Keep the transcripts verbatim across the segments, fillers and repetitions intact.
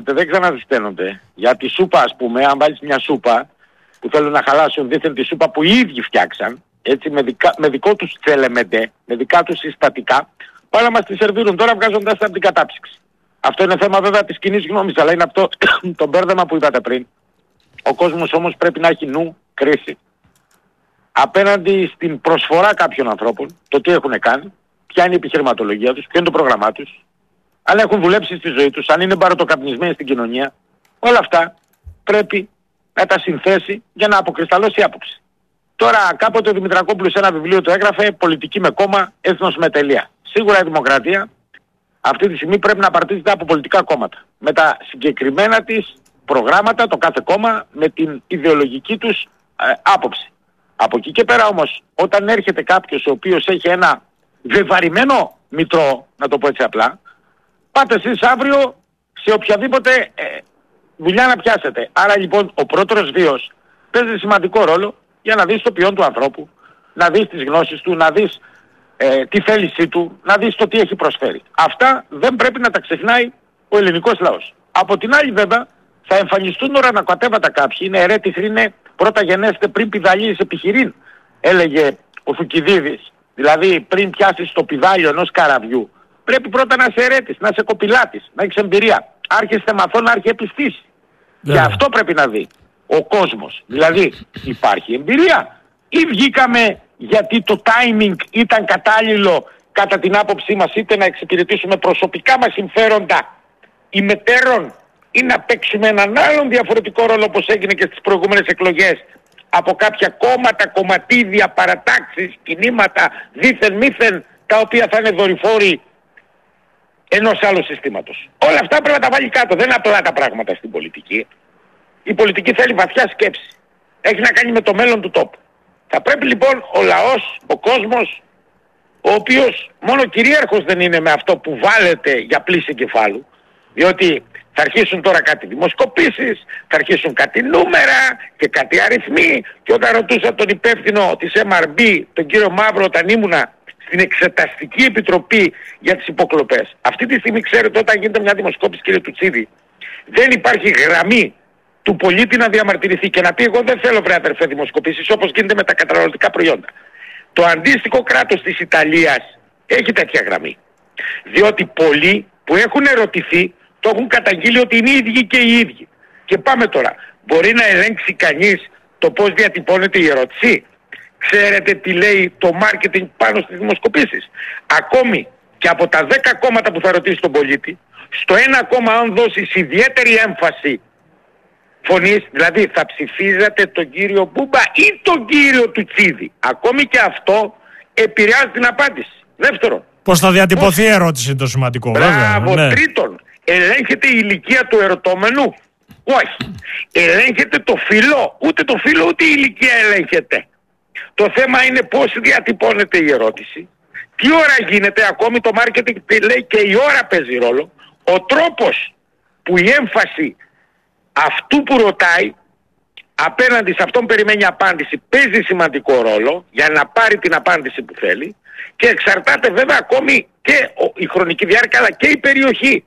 Δεν ξαναζηταίνονται. Για τη σούπα, ας πούμε, αν βάλεις μια σούπα που θέλουν να χαλάσουν δίθεν τη σούπα που οι ίδιοι φτιάξαν, έτσι, με, δικα, με δικό τους τσελεμεντέ, με δικά τους συστατικά, πάνε να μας τη σερβίρουν τώρα βγάζοντας τα από την κατάψυξη. Αυτό είναι θέμα βέβαια της κοινής γνώμης, αλλά είναι αυτό το μπέρδεμα που είπατε πριν. Ο κόσμος όμως πρέπει να έχει νου κρίση. Απέναντι στην προσφορά κάποιων ανθρώπων, το τι έχουν κάνει, ποια είναι η επιχειρηματολογία τους, ποιο είναι το πρόγραμμά τους, αν έχουν δουλέψει στη ζωή τους, αν είναι μπαρωτοκαπνισμένοι στην κοινωνία, όλα αυτά πρέπει να τα συνθέσει για να αποκρισταλώσει η άποψη. Τώρα κάποτε ο Δημητρακόπουλος σε ένα βιβλίο το έγραφε «Πολιτική με κόμμα, έθνος με τελεία». Σίγουρα η δημοκρατία αυτή τη στιγμή πρέπει να απαρτίζεται από πολιτικά κόμματα. Με τα συγκεκριμένα της προγράμματα, το κάθε κόμμα, με την ιδεολογική τους ε, άποψη. Από εκεί και πέρα όμως, όταν έρχεται κάποιος ο οποίος έχει ένα βεβαρημένο μητρό, να το πω έτσι απλά, πάτε εσείς αύριο σε οποιαδήποτε ε, δουλειά να πιάσετε. Άρα λοιπόν ο πρώτος βίος παίζει σημαντικό ρόλο για να δεις το ποιόν του ανθρώπου, να δεις τις γνώσεις του, να δεις ε, τη θέλησή του, να δεις το τι έχει προσφέρει. Αυτά δεν πρέπει να τα ξεχνάει ο ελληνικός λαός. Από την άλλη βέβαια θα εμφανιστούν ορανακατέβατα κάποιοι, είναι αιρέτηθροι, είναι πρώτα γενέστε πριν πηδαλείς επιχειρήν, έλεγε ο Θουκυδίδης. Δηλαδή πριν πιάσεις το πηδάλιο ενός καραβιού, πρέπει πρώτα να είσαι αιρέτης, να είσαι κοπηλάτης, να έχεις εμπειρία. Άρχιστε μαθών, άρχιε επιστήσει. Yeah. Και αυτό πρέπει να δει ο κόσμος. Δηλαδή υπάρχει εμπειρία ή βγήκαμε γιατί το timing ήταν κατάλληλο κατά την άποψή μας, είτε να εξυπηρετήσουμε προσωπικά μας συμφέροντα ημετέρων ή να παίξουμε έναν άλλον διαφορετικό ρόλο όπως έγινε και στις προηγούμενες εκλογές από κάποια κόμματα, κομματίδια, παρατάξεις, κινήματα, δήθεν μήθεν, τα οποία θα είναι δορυφόροι ενός άλλου συστήματος. Όλα αυτά πρέπει να τα βάλει κάτω. Δεν είναι απλά τα πράγματα στην πολιτική. Η πολιτική θέλει βαθιά σκέψη. Έχει να κάνει με το μέλλον του τόπου. Θα πρέπει λοιπόν ο λαός, ο κόσμος, ο οποίος μόνο κυρίαρχος δεν είναι με αυτό που βάλετε για πλήση κεφάλου, διότι θα αρχίσουν τώρα κάτι δημοσκοπήσεις, θα αρχίσουν κάτι νούμερα και κάτι αριθμοί, και όταν ρωτούσα τον υπεύθυνο της εμ αρ μπι, τον κύριο Μαύρο, όταν ήμουνα στην Εξεταστική Επιτροπή για τις υποκλοπές, αυτή τη στιγμή ξέρετε όταν γίνεται μια δημοσκόπηση, κύριε Τουτσίδη, δεν υπάρχει γραμμή του πολίτη να διαμαρτυρηθεί και να πει εγώ δεν θέλω βρε αδερφέ δημοσκοπήσεις, όπως γίνεται με τα καταναλωτικά προϊόντα. Το αντίστοιχο κράτος της Ιταλίας έχει τέτοια γραμμή. Διότι πολλοί που έχουν ερωτηθεί το έχουν καταγγείλει ότι είναι οι ίδιοι και οι ίδιοι. Και πάμε τώρα. Μπορεί να ελέγξει κανείς το πώς διατυπώνεται η ερώτηση? Ξέρετε τι λέει το marketing πάνω στις δημοσκοπήσεις? Ακόμη και από τα δέκα κόμματα που θα ρωτήσει τον πολίτη, στο ένα κόμμα αν δώσεις ιδιαίτερη έμφαση φωνής, δηλαδή θα ψηφίζατε τον κύριο Μπούμπα ή τον κύριο Τουτσίδη, ακόμη και αυτό επηρεάζει την απάντηση. Δεύτερον, πώς θα διατυπωθεί η ερώτηση είναι το σημαντικό. Μπράβο. Ναι. Τρίτον, ελέγχεται η ηλικία του ερωτώμενου? Όχι. Ελέγχεται το φύλο? Ούτε το φύλο ούτε η ηλικία ελέγχεται. Το θέμα είναι πώς διατυπώνεται η ερώτηση, τι ώρα γίνεται, ακόμη το marketing λέει και η ώρα παίζει ρόλο, ο τρόπος που η έμφαση αυτού που ρωτάει απέναντι σε αυτόν περιμένει απάντηση παίζει σημαντικό ρόλο για να πάρει την απάντηση που θέλει, και εξαρτάται βέβαια ακόμη και η χρονική διάρκεια αλλά και η περιοχή.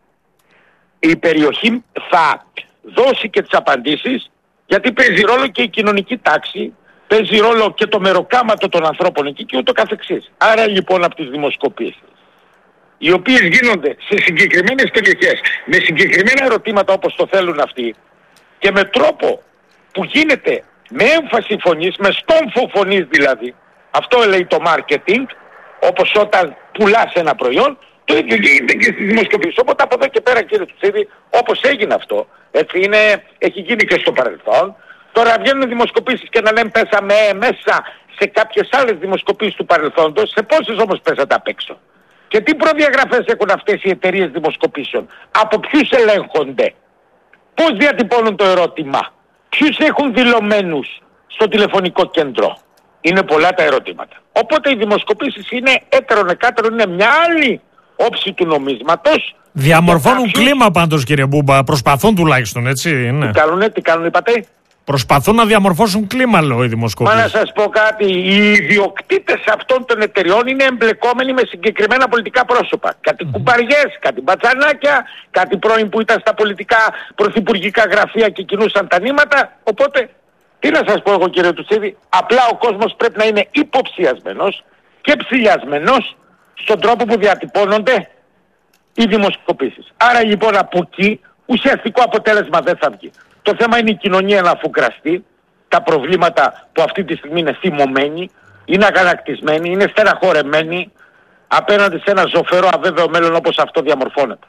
Η περιοχή θα δώσει και τις απαντήσεις, γιατί παίζει ρόλο και η κοινωνική τάξη, παίζει ρόλο και το μεροκάματο των ανθρώπων εκεί και ούτω καθεξής. Άρα λοιπόν από τις δημοσκοπήσεις, οι οποίες γίνονται σε συγκεκριμένες περιοχές, με συγκεκριμένα ερωτήματα όπως το θέλουν αυτοί και με τρόπο που γίνεται με έμφαση φωνής, με στόμφο φωνής δηλαδή, αυτό λέει το marketing, όπως όταν πουλάς ένα προϊόν, το ίδιο γίνεται και στις δημοσκοπήσεις. Οπότε από εδώ και πέρα κύριε Τουτσίδη, όπως έγινε αυτό, έτσι είναι, έχει γίνει και στο παρελθόν, τώρα βγαίνουν δημοσκοπήσεις και να λέμε πέσαμε μέσα σε κάποιες άλλες δημοσκοπήσεις του παρελθόντος, σε πόσες όμως πέσατε απ' έξω? Και τι προδιαγραφές έχουν αυτές οι εταιρείες δημοσκοπήσεων? Από ποιους ελέγχονται? Πώς διατυπώνουν το ερώτημα? Ποιους έχουν δηλωμένους στο τηλεφωνικό κέντρο? Είναι πολλά τα ερωτήματα. Οπότε οι δημοσκοπήσεις είναι έτερον εκάτερον, είναι μια άλλη όψη του νομίσματος. Διαμορφώνουν κάποιους... κλίμα πάντως κύριε Μπούμπα, προσπαθούν τουλάχιστον, έτσι είναι. Τι κάνουνε, τι κάνουν είπατε? Προσπαθούν να διαμορφώσουν κλίμα, λέω, οι δημοσκόποι. Μα να σας πω κάτι, οι ιδιοκτήτες αυτών των εταιριών είναι εμπλεκόμενοι με συγκεκριμένα πολιτικά πρόσωπα. Κάτι mm. κουμπαριές, κάτι μπατσανάκια, κάτι πρώην που ήταν στα πολιτικά πρωθυπουργικά γραφεία και κινούσαν τα νήματα. Οπότε, τι να σας πω εγώ, κύριε Τουτσίδη, απλά ο κόσμος πρέπει να είναι υποψιασμένος και ψηλιασμένος στον τρόπο που διατυπώνονται οι δημοσκοπήσεις. Άρα λοιπόν από εκεί ουσιαστικό αποτέλεσμα δεν θα βγει. Το θέμα είναι η κοινωνία να αφουγκραστεί, τα προβλήματα που αυτή τη στιγμή είναι θυμωμένοι, είναι αγανακτισμένοι, είναι στεναχωρεμένοι απέναντι σε ένα ζωφερό αβέβαιο μέλλον όπως αυτό διαμορφώνεται.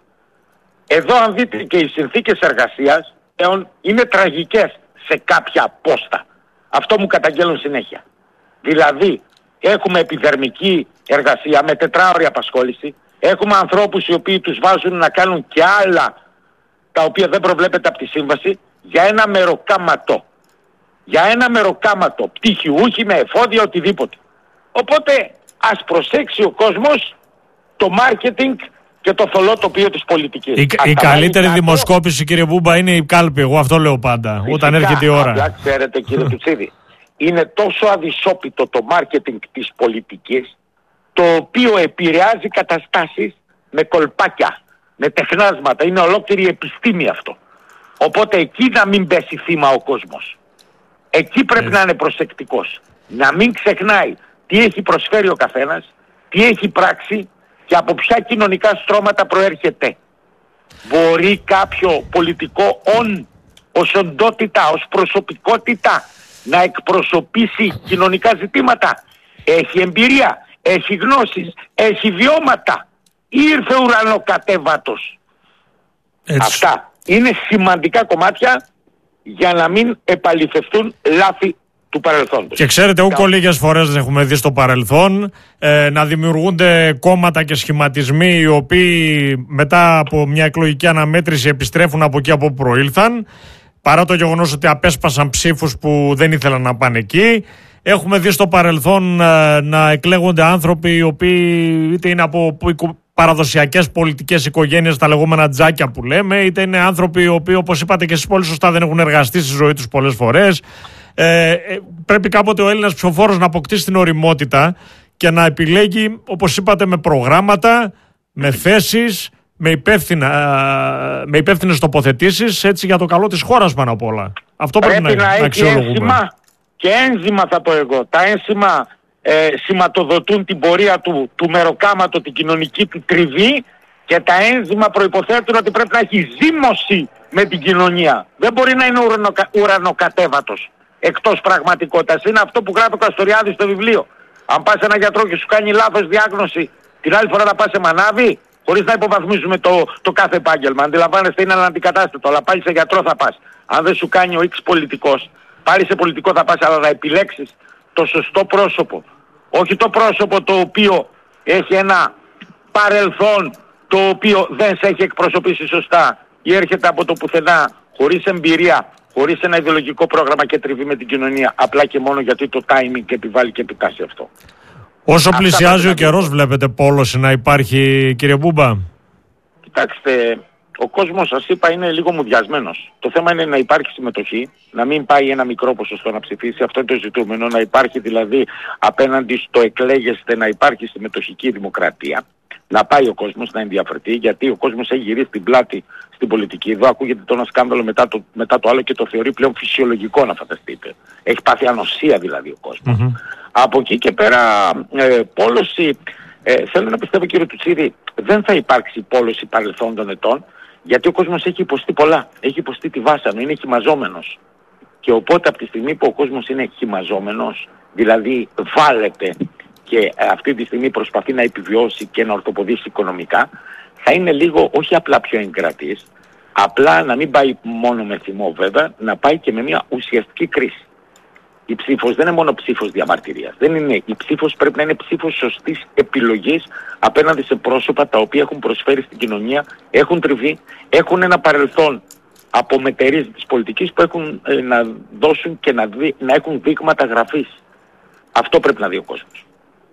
Εδώ αν δείτε και οι συνθήκες εργασίας είναι τραγικές σε κάποια πόστα. Αυτό μου καταγγέλνουν συνέχεια. Δηλαδή έχουμε επιδερμική εργασία με τετράωρη απασχόληση, έχουμε ανθρώπους οι οποίοι τους βάζουν να κάνουν και άλλα τα οποία δεν προβλέπεται από τη σύμβαση για ένα μεροκάματο. Για ένα μεροκάματο, πτυχιούχοι με εφόδια, οτιδήποτε. Οπότε ας προσέξει ο κόσμος το μάρκετινγκ και το θολό τοπίο της πολιτικής. Η, η καλύτερη κάτω... δημοσκόπηση, κύριε Μπούμπα, είναι η κάλπη. Εγώ αυτό λέω πάντα, φυσικά, όταν έρχεται η ώρα. Απλά ξέρετε, κύριε Τουτσίδη, είναι τόσο αδυσόπιτο το μάρκετινγκ της πολιτικής, το οποίο επηρεάζει καταστάσεις με κολπάκια, με τεχνάσματα. Είναι ολόκληρη επιστήμη αυτό. Οπότε εκεί να μην πέσει θύμα ο κόσμος. Εκεί πρέπει να είναι προσεκτικός. Να μην ξεχνάει τι έχει προσφέρει ο καθένας, τι έχει πράξει και από ποια κοινωνικά στρώματα προέρχεται. Μπορεί κάποιο πολιτικό όν, ως οντότητα, ως προσωπικότητα να εκπροσωπήσει κοινωνικά ζητήματα. Έχει εμπειρία, έχει γνώσεις, έχει βιώματα. Ήρθε ουρανοκατέβατος. Έτσι. Αυτά είναι σημαντικά κομμάτια για να μην επαληθευτούν λάθη του παρελθόντος. Και ξέρετε, ούκο λίγες φορές έχουμε δει στο παρελθόν ε, να δημιουργούνται κόμματα και σχηματισμοί οι οποίοι μετά από μια εκλογική αναμέτρηση επιστρέφουν από εκεί από όπου προήλθαν, παρά το γεγονός ότι απέσπασαν ψήφους που δεν ήθελαν να πάνε εκεί. Έχουμε δει στο παρελθόν ε, να εκλέγονται άνθρωποι οι οποίοι είτε είναι από παραδοσιακές πολιτικές οικογένειες, τα λεγόμενα τζάκια που λέμε, είτε είναι άνθρωποι οι οποίοι, όπως είπατε και εσείς πολύ σωστά, δεν έχουν εργαστεί στη ζωή τους πολλές φορές. Ε, ε, πρέπει κάποτε ο Έλληνας ψηφοφόρος να αποκτήσει την ωριμότητα και να επιλέγει, όπως είπατε, με προγράμματα, με θέσεις, με, υπεύθυνα, με υπεύθυνες τοποθετήσεις, έτσι, για το καλό της χώρας πάνω απ' όλα. Αυτό πρέπει, πρέπει να, να, να αξιολογούμε. Ένσημα και ένζημα, θα πω εγώ. Τα ένσημα ε, σηματοδοτούν την πορεία του, του μεροκάματο, την κοινωνική του τριβή, και τα ένζημα προϋποθέτουν ότι πρέπει να έχει ζύμωση με την κοινωνία. Δεν μπορεί να είναι ουρανοκα, ουρανοκατέβατος εκτός πραγματικότητας. Είναι αυτό που γράφει ο Καστοριάδης στο βιβλίο. Αν πας σε έναν γιατρό και σου κάνει λάθος διάγνωση, την άλλη φορά θα πας σε μανάβι, χωρίς να υποβαθμίζουμε το, το κάθε επάγγελμα. Αντιλαμβάνεστε, είναι αναντικατάστατο, αλλά πάλι σε γιατρό θα πας. Αν δεν σου κάνει ο X πολιτικός, πάλι σε πολιτικό θα πας, αλλά να επιλέξεις το σωστό πρόσωπο. Όχι το πρόσωπο το οποίο έχει ένα παρελθόν το οποίο δεν σε έχει εκπροσωπήσει σωστά ή έρχεται από το πουθενά, χωρίς εμπειρία, χωρίς ένα ιδεολογικό πρόγραμμα και τριβή με την κοινωνία, απλά και μόνο γιατί το timing επιβάλλει και επιτάσσει αυτό. Όσο Αυτά πλησιάζει ο καιρός, βλέπετε πόλωση να υπάρχει, κύριε Μπούμπα? Κοιτάξτε, ο κόσμος, σας είπα, είναι λίγο μουδιασμένος. Το θέμα είναι να υπάρχει συμμετοχή, να μην πάει ένα μικρό ποσοστό να ψηφίσει, αυτό είναι το ζητούμενο, να υπάρχει δηλαδή απέναντι στο εκλέγεστε, να υπάρχει συμμετοχική δημοκρατία. Να πάει ο κόσμος να ενδιαφερθεί, γιατί ο κόσμος έχει γυρίσει την πλάτη στην πολιτική. Εδώ ακούγεται το ένα σκάνδαλο μετά το, μετά το άλλο και το θεωρεί πλέον φυσιολογικό, να φανταστείτε. Έχει πάθει ανοσία δηλαδή ο κόσμος. Mm-hmm. Από εκεί και πέρα, ε, πόλωση, ε, θέλω να πιστεύω, κύριε Τουτσίδη, δεν θα υπάρξει πόλωση παρελθόντων ετών, γιατί ο κόσμος έχει υποστεί πολλά. Έχει υποστεί τη βάσανο, είναι χυμαζόμενος. Και οπότε από τη στιγμή που ο κόσμος είναι χυμαζόμενος, δηλαδή βάλεται και αυτή τη στιγμή προσπαθεί να επιβιώσει και να ορθοποδήσει οικονομικά, θα είναι λίγο, όχι απλά πιο εγκρατής, απλά να μην πάει μόνο με θυμό βέβαια, να πάει και με μια ουσιαστική κρίση. Η ψήφος δεν είναι μόνο ψήφος διαμαρτυρίας. Δεν είναι, η ψήφος πρέπει να είναι ψήφος σωστής επιλογής απέναντι σε πρόσωπα τα οποία έχουν προσφέρει στην κοινωνία, έχουν τριβεί, έχουν ένα παρελθόν από μετερίες της πολιτικής που έχουν ε, να δώσουν και να, δει, να έχουν δείγματα γραφής. Αυτό πρέπει να δει ο κόσμος.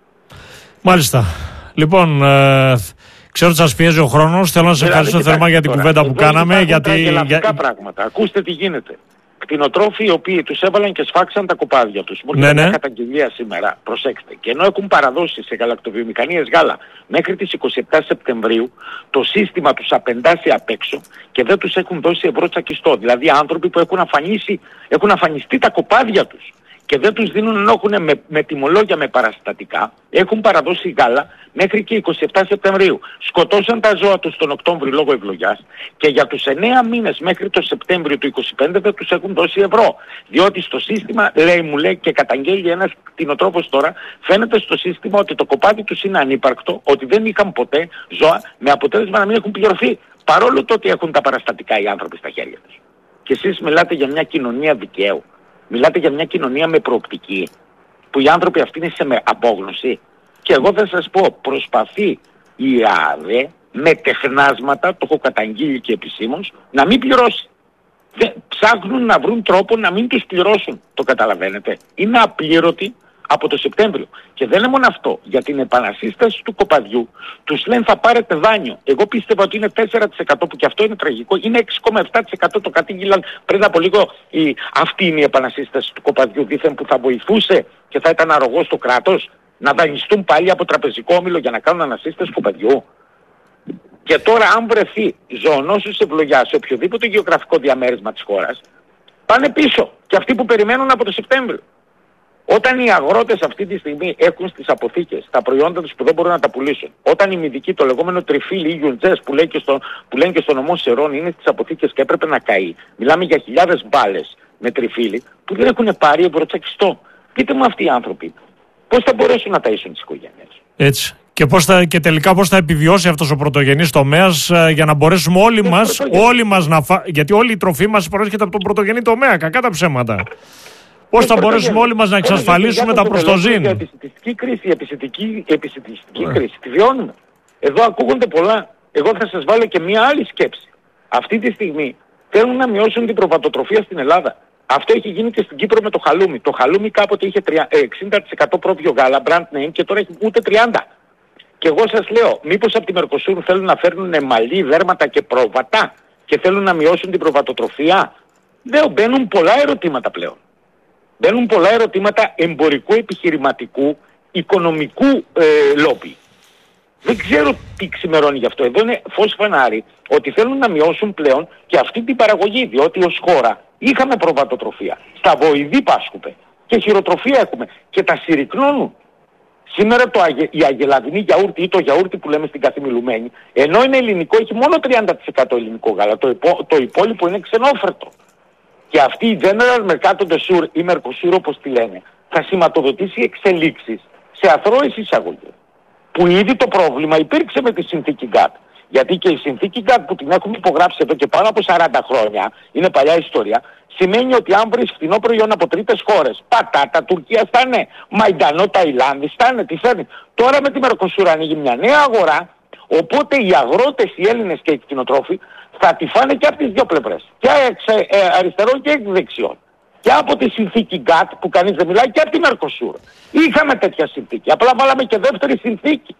Μάλιστα. Λοιπόν, ε, ξέρω ότι σας πιέζει ο χρόνος. Θέλω να σας ευχαριστήσω θερμά για την κουβέντα που κάναμε. Γιατί για... πράγματα. Ακούστε τι γίνεται. κτηνοτρόφοι οι οποίοι τους έβαλαν και σφάξαν τα κοπάδια τους. Μου έρχεται μια καταγγελία σήμερα, προσέξτε, και ενώ έχουν παραδώσει σε γαλακτοβιομηχανίες γάλα μέχρι τις είκοσι επτά Σεπτεμβρίου, το σύστημα τους απεντάσει απ' έξω και δεν τους έχουν δώσει ευρώ τσακιστό. Δηλαδή άνθρωποι που έχουν αφανίσει, έχουν αφανιστεί τα κοπάδια τους και δεν τους δίνουν ενώ έχουν με, με τιμολόγια, με παραστατικά, έχουν παραδώσει γάλα μέχρι και είκοσι επτά Σεπτεμβρίου. Σκοτώσαν τα ζώα τους τον Οκτώβριο λόγω ευλογιάς και για τους εννέα μήνες μέχρι το Σεπτέμβριο του είκοσι πέντε δεν τους έχουν δώσει ευρώ. Διότι στο σύστημα, λέει, μου λέει και καταγγέλει ένας κτηνοτρόφος τώρα, φαίνεται στο σύστημα ότι το κοπάδι τους είναι ανύπαρκτο, ότι δεν είχαν ποτέ ζώα με αποτέλεσμα να μην έχουν πληρωθεί. Παρόλο το ότι έχουν τα παραστατικά οι άνθρωποι στα χέρια τους. Και εσείς μιλάτε για μια κοινωνία δικαίου. Μιλάτε για μια κοινωνία με προοπτική, που οι άνθρωποι αυτοί είναι σε απόγνωση. Και εγώ θα σας πω, προσπαθεί η ΑΔΕ με τεχνάσματα, το έχω καταγγείλει και επισήμως, να μην πληρώσει. Δεν, ψάχνουν να βρουν τρόπο να μην τους πληρώσουν. Το καταλαβαίνετε. Είναι απλήρωτοι από το Σεπτέμβριο. Και δεν είναι μόνο αυτό. Για την επανασύσταση του κοπαδιού τους λένε θα πάρετε δάνειο. Εγώ πίστευα ότι είναι τέσσερα τοις εκατό που και αυτό είναι τραγικό. Είναι έξι κόμμα επτά τοις εκατό το κατήγγυλαν πριν από λίγο. Η... Αυτή είναι η επανασύσταση του κοπαδιού δήθεν που θα βοηθούσε και θα ήταν αρρωγό στο κράτος να δανειστούν πάλι από τραπεζικό όμιλο για να κάνουν ανασύσταση κοπαδιού. Και τώρα αν βρεθεί ζωονόσος ευλογιάς σε οποιοδήποτε γεωγραφικό διαμέρισμα της χώρας, πάνε πίσω. Και αυτοί που περιμένουν από το Σεπτέμβριο. Όταν οι αγρότες αυτή τη στιγμή έχουν στις αποθήκες τα προϊόντα τους που δεν μπορούν να τα πουλήσουν, όταν οι μυδικοί, το λεγόμενο τριφύλι ή γιουντζές που, λέει και στο, που λένε και στο νομό Σερών είναι στις αποθήκες και έπρεπε να καεί, μιλάμε για χιλιάδες μπάλες με τριφύλι που δεν έχουν πάρει ευρωτσακιστό. Πείτε μου αυτοί οι άνθρωποι, πώς θα μπορέσουν να ταΐσουν τις οικογένειες. Έτσι. Και, πώς θα, και τελικά πώς θα επιβιώσει αυτός ο πρωτογενής τομέας για να μπορέσουμε όλοι και μας, όλοι μας να φά... γιατί όλη η τροφή μας προέρχεται από τον πρωτογενή τομέα, κακά τα ψέματα. Πώς θα μπορέσουμε όλοι μας να εξασφαλίσουμε τα προστοζήν. Η επισητιστική κρίση, η επισητική, επισητιστική κρίση, τη βιώνουμε. Εδώ ακούγονται πολλά. Εγώ θα σας βάλω και μία άλλη σκέψη. Αυτή τη στιγμή θέλουν να μειώσουν την προβατοτροφία στην Ελλάδα. Αυτό έχει γίνει και στην Κύπρο με το χαλούμι. Το χαλούμι κάποτε είχε εξήντα τοις εκατό πρόβιο γάλα, brand name, και τώρα έχει ούτε τριάντα τοις εκατό. Και εγώ σας λέω, μήπως από τη Μερκοσούρ θέλουν να φέρνουν μαλλί, δέρματα και πρόβατα και θέλουν να μειώσουν την προβατοτροφία. Δεν μπαίνουν πολλά ερωτήματα πλέον. Μπαίνουν πολλά ερωτήματα εμπορικού, επιχειρηματικού, οικονομικού ε, λόμπι. Δεν ξέρω τι ξημερώνει γι' αυτό. Εδώ είναι φως φανάρι ότι θέλουν να μειώσουν πλέον και αυτή την παραγωγή, διότι ως χώρα είχαμε προβατοτροφία. Στα βοηδή πάσχουμε και χειροτροφία έχουμε και τα συρρυκνώνουν. Σήμερα το, η αγελαδινή γιαούρτι ή το γιαούρτι που λέμε στην καθημιλουμένη, ενώ είναι ελληνικό, έχει μόνο τριάντα τοις εκατό ελληνικό γάλα. Το, υπό, το υπόλοιπο είναι ξενόφερτο. Και αυτή η General Mercato de Sur ή Mercosur όπως τη λένε, θα σηματοδοτήσει εξελίξεις σε αθρώες εισαγωγές. Που ήδη το πρόβλημα υπήρξε με τη συνθήκη γκάτ. Γιατί και η συνθήκη γκάτ που την έχουμε υπογράψει εδώ και πάνω από σαράντα χρόνια, είναι παλιά ιστορία, σημαίνει ότι αν βρεις φθηνό προϊόν από τρίτες χώρες, πατάτα, Τουρκία στάνε, Μαϊντανό, Ταϊλάνδη στάνε, τι φέρνει. Τώρα με τη Mercosur ανοίγει μια νέα αγορά, οπότε οι αγρότες, οι Έλληνες και οι κτηνοτρόφοι θα τη φάνε και από τις δύο πλευρές. Και εξ ε, αριστερών και εξ δεξιών. Και από τη συνθήκη γκάτ που κανείς δεν μιλάει και από τη Mercosur. Είχαμε τέτοια συνθήκη. Απλά βάλαμε και δεύτερη συνθήκη.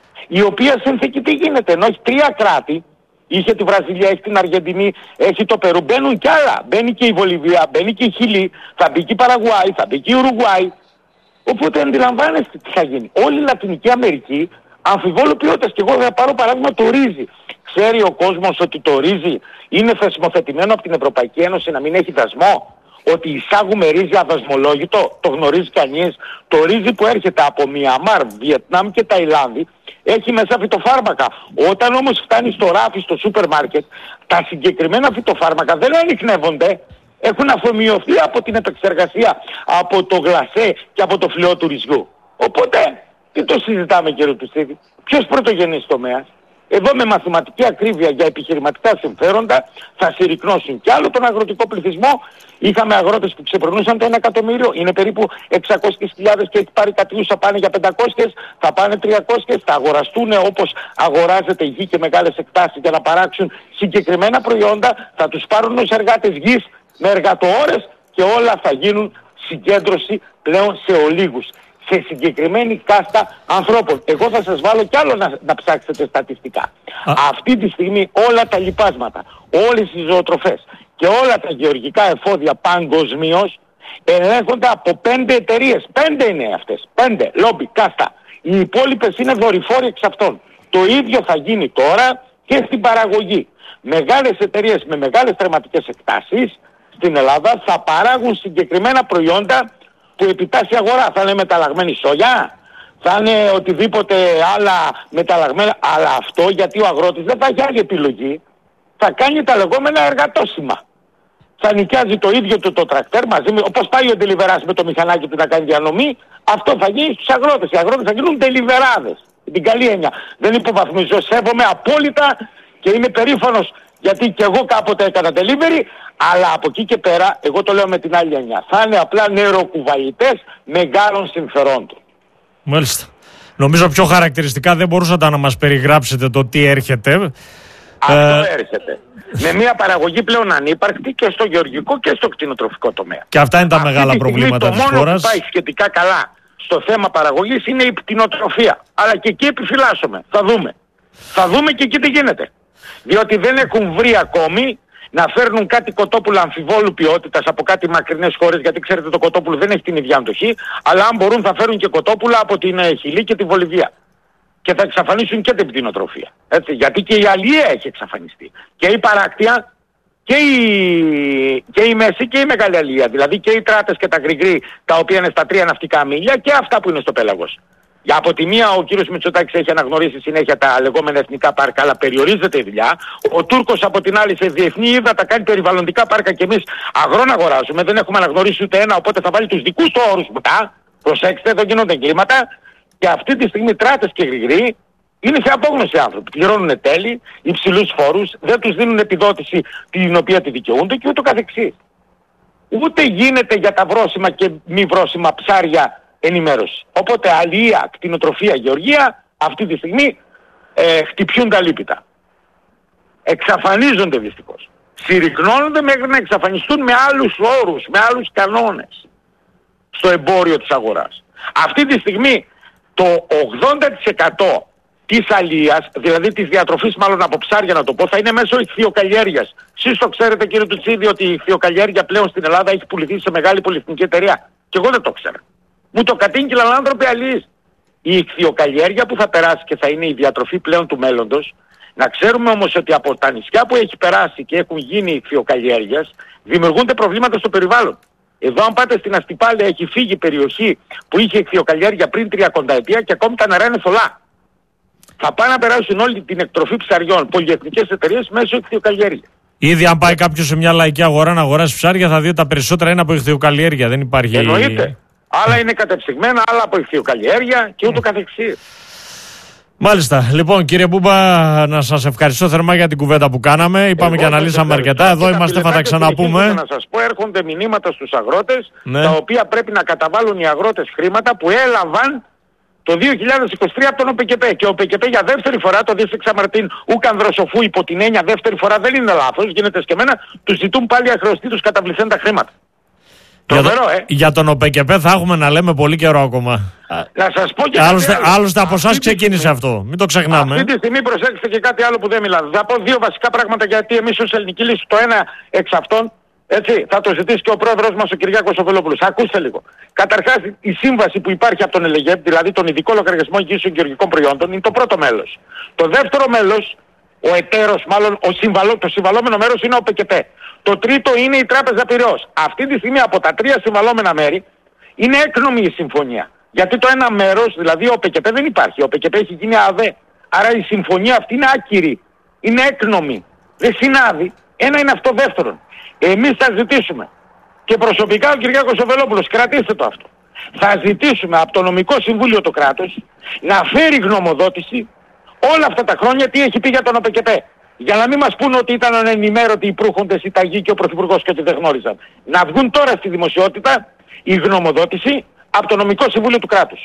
Η οποία συνθήκη τι γίνεται, ενώ έχει τρία κράτη, είχε τη Βραζιλία, έχει την Αργεντινή, έχει το Περού, μπαίνουν κι άλλα. Μπαίνει και η Βολιβία, μπαίνει και η Χιλή, θα μπει και η Παραγουάη, θα μπει και η Ουρουγουάη. Οπότε αντιλαμβάνεστε τι θα γίνει. Όλη η Λατινική Αμερική αμφιβόλου ποιότητας. Και εγώ θα πάρω παράδειγμα το ρύζι. Ξέρει ο κόσμος ότι το ρύζι είναι θεσμοθετημένο από την Ευρωπαϊκή Ένωση να μην έχει δασμό? Ότι εισάγουμε ρύζι αδασμολόγητο, το γνωρίζει κανείς? Το ρύζι που έρχεται από Μιαμάρ, Βιετνάμ και Ταϊλάνδη έχει μέσα φυτοφάρμακα. Όταν όμως φτάνει στο ράφι, στο σούπερ μάρκετ, τα συγκεκριμένα φυτοφάρμακα δεν ανιχνεύονται. Έχουν αφομοιωθεί από την επεξεργασία, από το γλασέ και από το φλοιό του ρυζιού. Οπότε, τι το συζητάμε κύριε Τουστίδη? Ποιος πρωτογενής τομέας? Εδώ με μαθηματική ακρίβεια για επιχειρηματικά συμφέροντα θα συρρυκνώσουν κι άλλο τον αγροτικό πληθυσμό. Είχαμε αγρότες που ξεπερνούσαν το ένα εκατομμύριο, είναι περίπου εξακόσιες χιλιάδες και έχει πάρει κατιούσα, πάνε για πεντακόσιες, θα πάνε τριακόσιες, θα αγοραστούν όπως αγοράζεται γη και μεγάλες εκτάσεις για να παράξουν συγκεκριμένα προϊόντα, θα τους πάρουν ως εργάτες γης με εργατοώρες και όλα θα γίνουν συγκέντρωση πλέον σε ολίγους. σε συγκεκριμένη κάστα ανθρώπων. Εγώ θα σας βάλω κι άλλο να, να ψάξετε στατιστικά. Α. Αυτή τη στιγμή όλα τα λιπάσματα, όλες οι ζωοτροφές και όλα τα γεωργικά εφόδια παγκοσμίως ελέγχονται από πέντε εταιρείες. Πέντε είναι αυτές. Πέντε. Λόμπι, κάστα. Οι υπόλοιπες είναι δορυφόροι εξ αυτών. Το ίδιο θα γίνει τώρα και στην παραγωγή. Μεγάλες εταιρείες με μεγάλες τερματικές εκτάσεις στην Ελλάδα θα παράγουν συγκεκριμένα προϊόντα που επιτάσσει αγορά. Θα είναι μεταλλαγμένη σόγια, θα είναι οτιδήποτε άλλα μεταλλαγμένα. Αλλά αυτό γιατί ο αγρότης δεν θα έχει άλλη επιλογή. Θα κάνει τα λεγόμενα εργατόσημα. Θα νοικιάζει το ίδιο του το τρακτέρ μαζί με, όπως πάει ο ντελιβεράς με το μηχανάκι του να κάνει διανομή, αυτό θα γίνει στους αγρότες. Οι αγρότες θα γίνουν ντελιβεράδες. Την καλή έννοια. Δεν υποβαθμίζω, σέβομαι απόλυτα και είμαι περήφανος γιατί και εγώ κάποτε έκανα delivery, αλλά από εκεί και πέρα, εγώ το λέω με την άλλη έννοια, θα είναι απλά νεροκουβαλητές μεγάλων συμφερόντων. Μάλιστα. Νομίζω πιο χαρακτηριστικά δεν μπορούσατε να μας περιγράψετε το τι έρχεται. Αυτό ε... έρχεται. Με μια παραγωγή πλέον ανύπαρκτη και στο γεωργικό και στο κτηνοτροφικό τομέα. Και αυτά είναι τα Αυτή μεγάλα προβλήματα της χώρας. Το μόνο που πάει σχετικά καλά στο θέμα παραγωγής είναι η κτηνοτροφία. Αλλά και εκεί επιφυλάσσομαι. Θα δούμε. Θα δούμε και εκεί τι γίνεται. Διότι δεν έχουν βρει ακόμη να φέρνουν κάτι κοτόπουλα αμφιβόλου ποιότητας από κάτι μακρινές χώρες, γιατί ξέρετε το κοτόπουλο δεν έχει την ίδια αντοχή, αλλά αν μπορούν θα φέρουν και κοτόπουλα από την Χιλή και τη Βολιβία. Και θα εξαφανίσουν και την κτηνοτροφία. Έτσι, γιατί και η αλληλεία έχει εξαφανιστεί. Και η παράκτεια και η, και η μέση και η μεγάλη αλληλεία. Δηλαδή και οι τράτες και τα γκριγκρί, τα οποία είναι στα τρία ναυτικά μίλια και αυτά που είναι στο πέλαγος. Για από τη μία ο κύριος Μητσοτάκης έχει αναγνωρίσει συνέχεια τα λεγόμενα εθνικά πάρκα, αλλά περιορίζεται η δουλειά. Ο Τούρκος από την άλλη σε διεθνή ύδατα κάνει περιβαλλοντικά πάρκα και εμείς αγρόν αγοράζουμε. Δεν έχουμε αναγνωρίσει ούτε ένα, οπότε θα βάλει τους δικούς του όρους μετά. Προσέξτε, εδώ γίνονται εγκλήματα. Και αυτή τη στιγμή τράτες και γρηγροί είναι σε απόγνωση άνθρωποι. Πληρώνουν τέλη, υψηλούς φόρους, δεν τους δίνουν επιδότηση την οποία τη δικαιούνται και ούτω καθεξής. Ούτε γίνεται για τα βρώσιμα και μη βρώσιμα ψάρια ενημέρωση. Οπότε αλληλεία, κτηνοτροφία, γεωργία αυτή τη στιγμή ε, χτυπιούν τα λίπητα. Εξαφανίζονται δυστυχώς. Συρρυκνώνονται μέχρι να εξαφανιστούν με άλλους όρους, με άλλους κανόνες στο εμπόριο της αγοράς. Αυτή τη στιγμή το ογδόντα τοις εκατό της αλίας, δηλαδή της διατροφής μάλλον από ψάρια να το πω, θα είναι μέσω ιχθυοκαλλιέργειας. Εσείς το ξέρετε κύριε Τουτσίδη ότι η ιχθυοκαλλιέργεια πλέον στην Ελλάδα έχει πουληθεί σε μεγάλη πολυεθνική εταιρεία. Και εγώ δεν το ξέρω. Μου το κατήγγειλαν άνθρωποι αλληλείς. Η ιχθυοκαλλιέργεια που θα περάσει και θα είναι η διατροφή πλέον του μέλλοντος, να ξέρουμε όμως ότι από τα νησιά που έχει περάσει και έχουν γίνει ιχθυοκαλλιέργειας, δημιουργούνται προβλήματα στο περιβάλλον. Εδώ αν πάτε στην Αστυπάλαια έχει φύγει περιοχή που είχε ιχθυοκαλλιέργεια πριν τριακονταετία και ακόμη τα νερά είναι θολά. Θα πάνε να περάσουν όλη την εκτροφή ψαριών πολυεθνικές εταιρείες μέσω ιχθυοκαλλιέργεια. Ήδη αν πάει κάποιος σε μια λαϊκή αγορά να αγοράσει ψάρια θα δει ότι τα περισσότερα είναι από ιχθυοκαλλιέργεια. Δεν υπάρχει. Εννοείται. Άλλα είναι κατεψυγμένα, άλλα από ιχθυοκαλλιέργεια και ούτω καθεξής. Μάλιστα. Λοιπόν, κύριε Μπούμπα, να σας ευχαριστώ θερμά για την κουβέντα που κάναμε. Είπαμε και αναλύσαμε αρκετά. Εδώ είμαστε, θα τα ξαναπούμε. Να σας πω, έρχονται μηνύματα στους αγρότες, ναι, τα οποία πρέπει να καταβάλουν οι αγρότες χρήματα που έλαβαν το δύο χιλιάδες είκοσι τρία από τον ΟΠΕΚΕΠΕ. Και ο ΟΠΕΚΕΠΕ για δεύτερη φορά, το Δίστριξα Μαρτίν Ούκαν Δροσοφού, υπό την έννοια δεύτερη φορά δεν είναι λάθος, γίνεται σκεμμένα, τους ζητούν πάλι αχρεωστοί τους καταβληθέντα χρήματα. Για, το, ε. για τον ΟΠΕΚΕΠΕ θα έχουμε να λέμε πολύ καιρό ακόμα. Να σας πω και άλλωστε, κάτι άλλο. Άλλωστε από εσάς ξεκίνησε στιγμή, αυτό. Μην το ξεχνάμε. Αυτή τη στιγμή προσέξτε και κάτι άλλο που δεν μιλάτε. Θα πω δύο βασικά πράγματα γιατί εμείς ως ελληνική λύση το ένα εξ αυτών, έτσι, θα το ζητήσει και ο πρόεδρος μας ο Κυριάκος ο Βελόπουλος. Ακούστε λίγο. Καταρχάς η σύμβαση που υπάρχει από τον ΕΛΕΓΕΠ, δηλαδή τον Ειδικό Λογαριασμό Εγγύησεων Γεωργικών Προϊόντων, είναι το πρώτο μέλος. Το δεύτερο μέλος, ο εταίρος, μάλλον ο συμβαλό, το συμβαλόμενο μέρος είναι ο ΟΠΕΚΕΠΕ. Το τρίτο είναι η Τράπεζα Πειραιώς. Αυτή τη στιγμή από τα τρία συμβαλόμενα μέρη είναι έκνομη η συμφωνία. Γιατί το ένα μέρος, δηλαδή ο ΟΠΕΚΕΠΕ δεν υπάρχει. Ο ΟΠΕΚΕΠΕ έχει γίνει ΑΔΕ. Άρα η συμφωνία αυτή είναι άκυρη. Είναι έκνομη. Δεν συνάδει. Ένα είναι αυτό. Δεύτερον, εμείς θα ζητήσουμε και προσωπικά ο Κυριάκος ο Βελόπουλος, κρατήστε το αυτό. Θα ζητήσουμε από το νομικό συμβούλιο του κράτους να φέρει γνωμοδότηση όλα αυτά τα χρόνια τι έχει πει για τον ΟΠΕΚΕΠΕ. Για να μην μας πούνε ότι ήταν ανενημέρωτοι οι προύχοντες, οι ταγοί και ο Πρωθυπουργός και ότι δεν γνώριζαν. Να βγουν τώρα στη δημοσιότητα η γνωμοδότηση από το νομικό συμβούλιο του κράτους.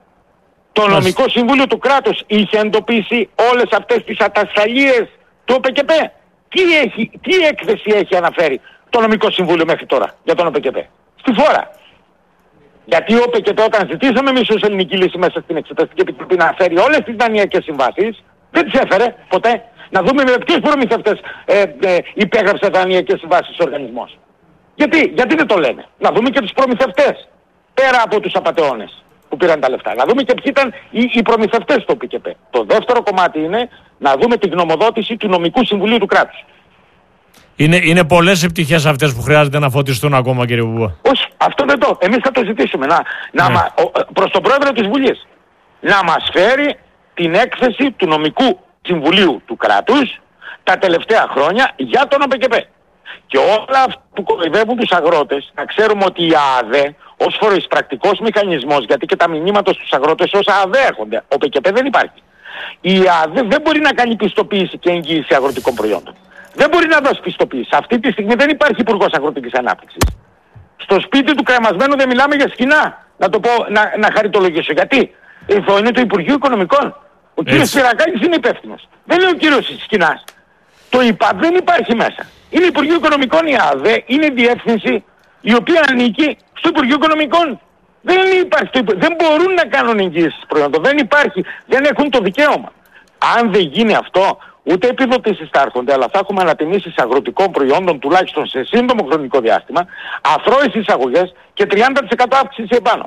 Το νομικό συμβούλιο του κράτους είχε εντοπίσει όλες αυτές τις ατασταλίες του ΟΠΕΚΕΠΕ. Τι, έχει, τι έκθεση έχει αναφέρει το νομικό συμβούλιο μέχρι τώρα για τον ΟΠΕΚΕΠΕ? Στη φόρα. Γιατί ο ΠΚΠ όταν ζητήσαμε εμείς ως ελληνική λύση μέσα στην Εξεταστική Επιτροπή να φέρει όλες τις δανειακές συμβάσεις, δεν τις έφερε ποτέ. Να δούμε με ποιους προμηθευτές ε, ε, υπέγραψε δανειακές συμβάσεις ο οργανισμός. Γιατί, γιατί δεν το λένε. Να δούμε και τους προμηθευτές. Πέρα από τους απατεώνες που πήραν τα λεφτά. Να δούμε και ποιοι ήταν οι, οι προμηθευτές στο ΠΚΠ. Το δεύτερο κομμάτι είναι να δούμε την γνωμοδότηση του νομικού συμβουλίου του κράτους. Είναι, είναι πολλές οι πτυχές αυτές που χρειάζεται να φωτιστούν ακόμα, κύριε Μπουμπά. Όχι, αυτό δεν το. Εμείς θα το ζητήσουμε. Να, να, ναι. μα, ο, προς τον πρόεδρο της Βουλής να μας φέρει την έκθεση του νομικού συμβουλίου του κράτους τα τελευταία χρόνια για τον ΟΠΚΠ. Και όλα αυτά που κοροϊδεύουν τους αγρότες, να ξέρουμε ότι η ΑΑΔΕ ως φοροεισπρακτικός μηχανισμός, γιατί και τα μηνύματα στους αγρότες ως ΑΑΔΕ έρχονται, ο ΟΠΚΠ δεν υπάρχει. Η ΑΑΔΕ δεν μπορεί να κάνει πιστοποίηση και εγγύηση αγροτικών προϊόντων. Δεν μπορεί να δώσει πιστοποίηση. Αυτή τη στιγμή δεν υπάρχει υπουργός αγροτικής ανάπτυξης. Στο σπίτι του κρεμασμένου δεν μιλάμε για σκηνά. Να το πω, να, να χαριτολογήσω. Γιατί? Εδώ είναι το Υπουργείο Οικονομικών. Ο κύριος Πυρακάκης είναι υπεύθυνος. Δεν είναι ο κύριος Σκηνάς. Το ΙΠΑ δεν υπάρχει μέσα. Είναι Υπουργείο Οικονομικών η ΑΔΕ, είναι διεύθυνση η οποία ανήκει στο Υπουργείο Οικονομικών. Δεν υπάρχει, δεν μπορούν να κάνουν εγγύησεις προϊόντων. Δεν υπάρχει, δεν έχουν το δικαίωμα. Αν δεν γίνει αυτό, ούτε επιδοτήσεις θα έρχονται, αλλά θα έχουμε ανατιμήσεις αγροτικών προϊόντων τουλάχιστον σε σύντομο χρονικό διάστημα, αθρώες εισαγωγές και τριάντα τοις εκατό αύξηση επάνω.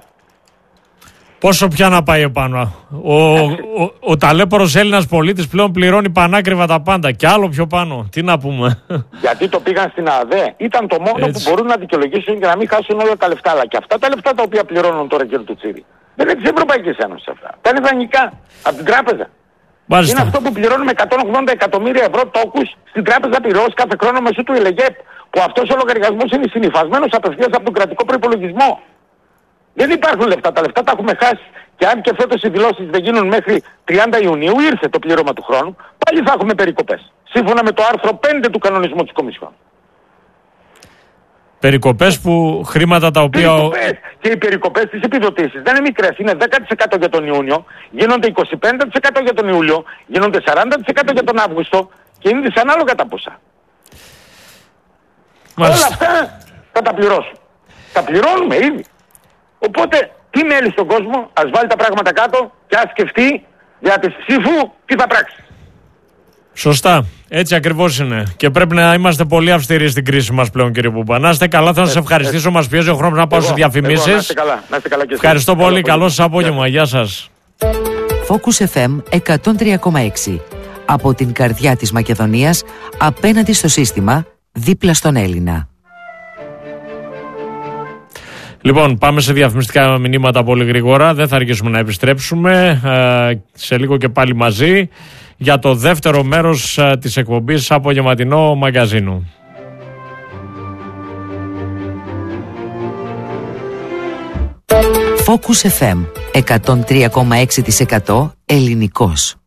Πόσο πια να πάει επάνω? Ο, ο, ο, ο ταλέπορος Έλληνας πολίτης πλέον πληρώνει πανάκριβα τα πάντα. Και άλλο πιο πάνω. Τι να πούμε. Γιατί το πήγαν στην ΑΔΕ. Ήταν το μόνο Έτσι. που μπορούν να δικαιολογήσουν και να μην χάσουν όλα τα λεφτά. Αλλά και αυτά τα λεφτά τα οποία πληρώνουν τώρα και του Τσίρι δεν είναι της Ευρωπαϊκής Ένωσης αυτά. Τα είναι δανεικά. Από την τράπεζα. Μάλιστα. Είναι αυτό που πληρώνουμε εκατόν ογδόντα εκατομμύρια ευρώ τόκους στην τράπεζα πυρός κάθε χρόνο μέσω του ΕΛΕΓΕΠ. Που αυτός ο λογαριασμός είναι συνυφασμένος απευθείας από τον κρατικό προϋπολογισμό. Δεν υπάρχουν λεφτά, τα λεφτά τα έχουμε χάσει. Και αν και φέτος οι δηλώσεις δεν γίνουν μέχρι τριάντα Ιουνίου, ήρθε το πλήρωμα του χρόνου, πάλι θα έχουμε περικοπές. Σύμφωνα με το άρθρο πέντε του κανονισμού της Κομισιόν. Περικοπές που χρήματα τα οποία... Περικοπές. Και οι περικοπές της επιδοτήσεις δεν είναι μικρές. Είναι δέκα τοις εκατό για τον Ιούνιο, γίνονται είκοσι πέντε τοις εκατό για τον Ιούλιο, γίνονται σαράντα τοις εκατό για τον Αύγουστο και είναι δυσανάλογα τα ποσά. Όλα αυτά θα τα πληρώσουν. Τα πληρώνουμε ήδη. Οπότε, τι μέλη στον κόσμο, ας βάλει τα πράγματα κάτω και ας σκεφτεί για τις ψήφου τι θα πράξει. Σωστά. Έτσι ακριβώς είναι. Και πρέπει να είμαστε πολύ αυστηροί στην κρίση μας πλέον, κύριε Μπουμπά. Να είστε καλά, θα σας ευχαριστήσω. Μας πιέζει ο χρόνος να πάω στις διαφημίσεις. Να είστε καλά, να είστε καλά και εσείς. Ευχαριστώ πολύ. Καλό σας απόγευμα. Γεια σας. Focus εφ εμ εκατόν τρία κόμμα έξι. Από την καρδιά της Μακεδονίας, απέναντι στο σύστημα, δίπλα στον Έλληνα. Λοιπόν, πάμε σε διαφημιστικά μηνύματα πολύ γρήγορα. Δεν θα αργήσουμε να επιστρέψουμε. Ε, σε λίγο και πάλι μαζί για το δεύτερο μέρος ε, της εκπομπής Απογευματινό Μαγκαζίνου. Focus εφ εμ εκατόν τρία κόμμα έξι τοις εκατό ελληνικός.